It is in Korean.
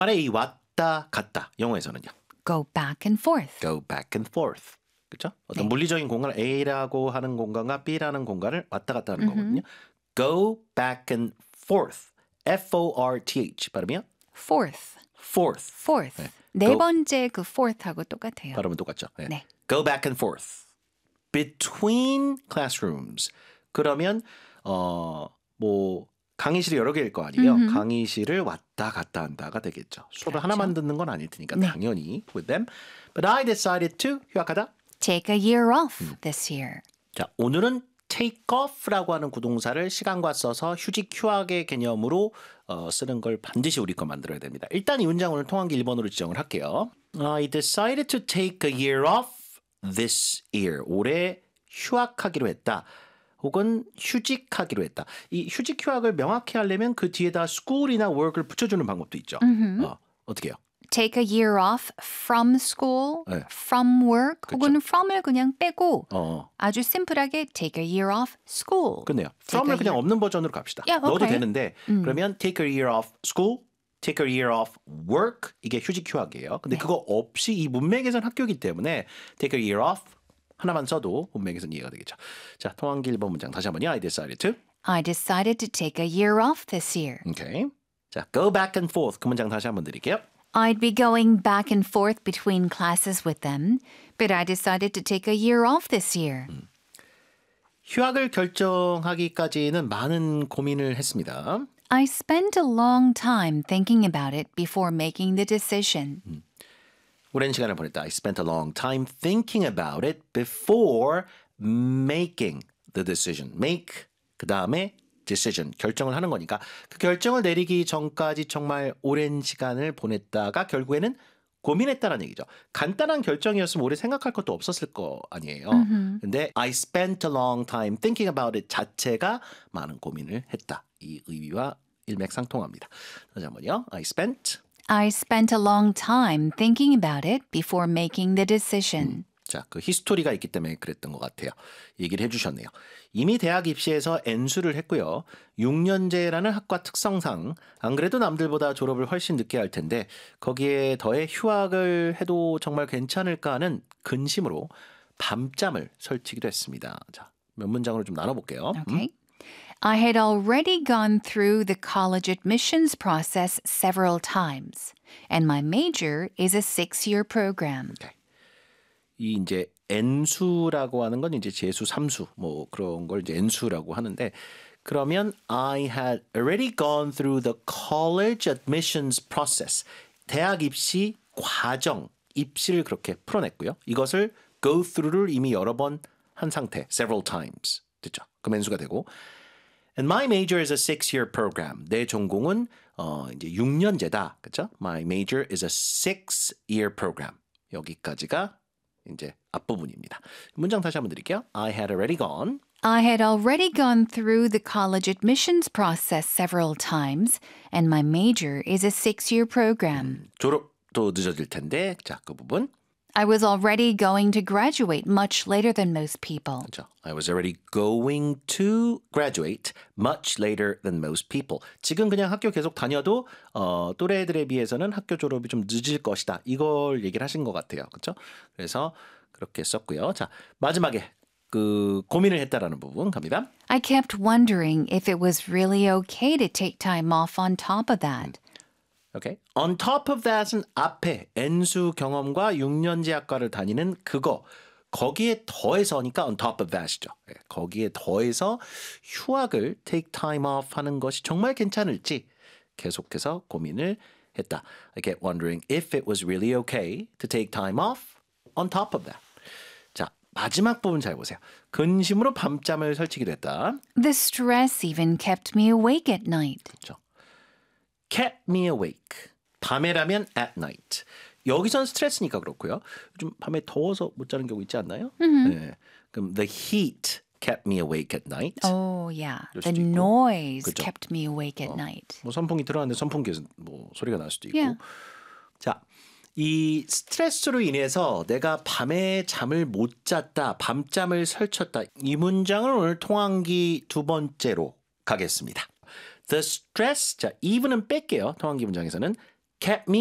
말에 이 왔다 갔다 영어에서는요. Go back and forth. Go back and forth. 그렇죠? 어떤 네. 물리적인 공간을 A라고 하는 공간과 B라는 공간을 왔다 갔다 하는 거거든요. Go back and forth. F-O-R-T-H 발음이요? Fourth. Fourth. Fourth. 네. 네 Go- 번째 그 fourth하고 똑같아요. 발음은 똑같죠. 네. 네. Go back and forth. Between classrooms. 그러면 뭐 강의실이 여러 개일 거 아니에요. 강의실을 왔다 갔다 한다가 되겠죠. 수업을 그렇죠. 하나만 듣는 건 아닐 테니까 네. 당연히 with them. But I decided to 휴학하다. Take a year off this year. 자, 오늘은 take off라고 하는 구동사를 시간과 써서 휴직 휴학의 개념으로 쓰는 걸 반드시 우리 거 만들어야 됩니다. 일단 이 문장 오늘 통한기 1번으로 지정을 할게요. I decided to take a year off this year. 올해 휴학하기로 했다. 혹은 휴직하기로 했다. 이 휴직 휴학을 명확히 하려면 그 뒤에다 school이나 work을 붙여주는 방법도 있죠. 어떻게 해요? Take a year off from school, 네. from work, 혹은 from을 그냥 빼고 어, 아주 심플하게 take a year off school. 끝내요. Take from을 a 그냥 year- 없는 버전으로 갑시다. Yeah, 넣어도 okay. 되는데 그러면 take a year off school, take a year off work 이게 휴직 휴학이에요. 근데 그거 없이 이 문맥에서는 학교이기 때문에 take a year off 하나만 써도 문맥에서는 이해가 되겠죠. 자, 통한기 1번 문장 다시 한번요. I decided to. I decided to take a year off this year. 오케이. 자, go back and forth 그 문장 다시 한번 드릴게요. I'd be going back and forth between classes with them, but I decided to take a year off this year. 휴학을 결정하기까지는 많은 고민을 했습니다. I spent a long time thinking about it before making the decision. 오랜 시간을 보냈다. I spent a long time thinking about it before making the decision. make 그 다음에 decision 결정을 하는 거니까 그 결정을 내리기 전까지 정말 오랜 시간을 보냈다가 결국에는 고민했다는 얘기죠. 간단한 결정이었으면 오래 생각할 것도 없었을 거 아니에요. 근데 I spent a long time thinking about it 자체가 많은 고민을 했다. 이 의미와 일맥상통합니다. 다시 한번요. I spent a long time thinking about it before making the decision. 자, 그 히스토리가 있기 때문에 그랬던 것 같아요. 얘기를 해주셨네요. 이미 대학 입시에서 N수를 했고요. 6년제라는 학과 특성상 안 그래도 남들보다 졸업을 훨씬 늦게 할 텐데 거기에 더해 휴학을 해도 정말 괜찮을까 하는 근심으로 밤잠을 설치기도 했습니다. 자, 몇 문장으로 좀 나눠볼게요. Okay. I had already gone through the college admissions process several times, and my major is a 6-year program. 이 이제 N수라고 하는 건 이제 재수, 삼수 뭐 그런 걸 이제 N수라고 하는데 그러면 I had already gone through the college admissions process. 대학 입시 과정, 입시를 그렇게 풀어냈고요. 이것을 go through를 이미 여러 번 한 상태, several times. 됐죠? 그럼 N수가 되고 And my major is a 6-year program. 내 전공은 이제 6년제다. 그렇죠? My major is a 6-year program. 여기까지가 이제 앞부분입니다. 문장 다시 한번 드릴게요. I had already gone. I had already gone through the college admissions process several times, and my major is a 6-year program. 졸업도 늦어질 텐데 자, 그 부분. I was already going to graduate much later than most people. 그렇죠. I was already going to graduate much later than most people. 지금 그냥 학교 계속 다녀도 또래들에 비해서는 학교 졸업이 좀 늦을 것이다. 이걸 얘기를 하신 것 같아요. 그렇죠? 그래서 그렇게 썼고요. 자, 마지막에 그 고민을 했다라는 부분 갑니다. I kept wondering if it was really okay to take time off on top of that. Okay. On top of that은 앞에 N수 경험과 6년제 학과를 다니는 그거 거기에 더해서니까 on top of that이죠. 거기에 더해서 휴학을 take time off 하는 것이 정말 괜찮을지 계속해서 고민을 했다. I kept wondering if it was really okay to take time off on top of that. 자, 마지막 부분 잘 보세요. 근심으로 밤잠을 설치기도 했다. The stress even kept me awake at night. 그렇죠. kept me awake. 밤에라면 at night. 여기선 스트레스니까 그렇고요. 요즘 밤에 더워서 못 자는 경우 있지 않나요? 네. 그럼 the heat kept me awake at night. Oh, yeah. 그럴 The 수도 있고. noise 그죠. kept me awake at night. 뭐 선풍기 틀었는데 선풍기에서 뭐 소리가 날 수도 있고. Yeah. 자, 이 스트레스로 인해서 내가 밤에 잠을 못 잤다, 밤잠을 설쳤다. 이 문장을 오늘 통한기 두 번째로 가겠습니다. The stress, 자, even은 뺄게요. 통한기 문장에서는 kept me